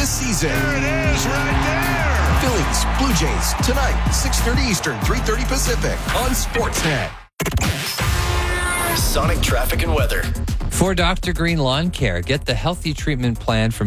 the season. There it is right there. Phillies, Blue Jays, tonight, 6:30 Eastern, 3:30 Pacific on Sportsnet. Sonic traffic and weather. For Dr. Green Lawn Care, get the healthy treatment plan from